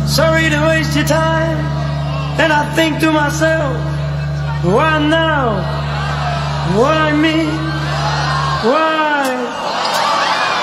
sorry to waste your time. And I think to myself, why now? What I mean, why